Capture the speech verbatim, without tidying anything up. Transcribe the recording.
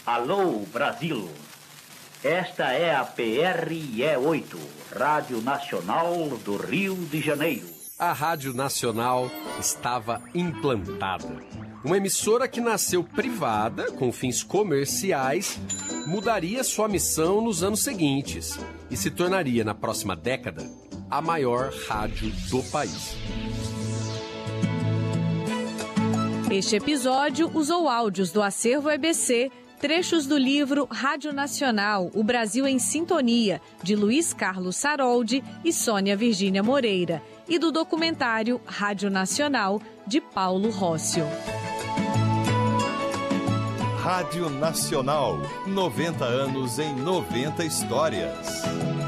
Alô, Brasil. Esta é a P R E oito, Rádio Nacional do Rio de Janeiro. A Rádio Nacional estava implantada. Uma emissora que nasceu privada, com fins comerciais, mudaria sua missão nos anos seguintes e se tornaria, na próxima década, a maior rádio do país. Este episódio usou áudios do acervo E B C, trechos do livro Rádio Nacional, O Brasil em Sintonia, de Luiz Carlos Saroldi e Sônia Virgínia Moreira, e do documentário Rádio Nacional, de Paulo Rócio. Rádio Nacional, noventa anos em noventa histórias.